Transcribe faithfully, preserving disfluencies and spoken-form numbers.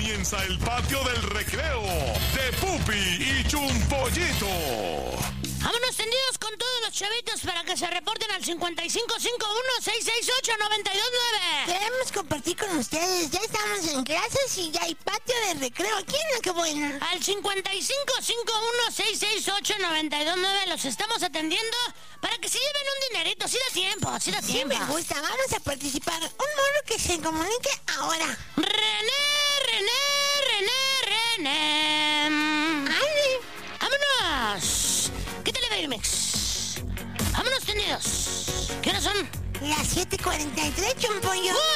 Comienza el patio del recreo de Pupi y Chumpollito. Vámonos tendidos con todos los chavitos para que se reporten al cincuenta y cinco cincuenta y uno, seiscientos sesenta y ocho, noventa y dos nueve. Queremos compartir con ustedes. Ya estamos en clases y ya hay patio de recreo. Aquí en La Que Buena. Al cincuenta y cinco cincuenta y uno, seiscientos sesenta y ocho, noventa y dos nueve los estamos atendiendo para que se lleven un dinerito. Sí da tiempo, sí da Sí, tiempo. me gusta. Vamos a participar. Un morro que se comunique ahora. René, René, René, René. ¡Ale! ¡Vámonos! Quítale Babymex. Vámonos tendidos. ¿Qué horas son? Las siete cuarenta y tres, Chumpollo.